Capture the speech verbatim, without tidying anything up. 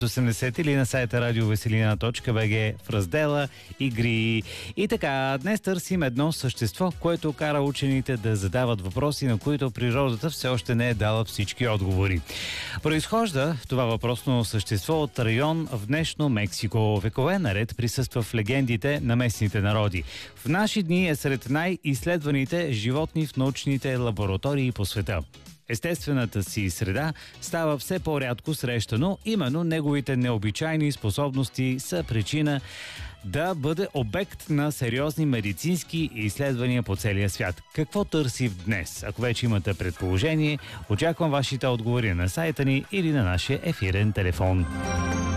осемдесет или на сайта радиовеселина точка би джи в раздела Игри. И така, днес търсим едно същество, което кара учените да задават въпроси, на които природата все още не е дала всички отговори. Произхожда това въпросно същество от район в днешно Мексико. Векове наред присъства в легендите на местните народи. В наши дни е сред най-изследваните животни в научните лаборатории по света. Естествената си среда става все по-рядко срещано, именно неговите необичайни способности са причина да бъде обект на сериозни медицински изследвания по целия свят. Какво търси днес? Ако вече имате предположение, очаквам вашите отговори на сайта ни или на нашия ефирен телефон.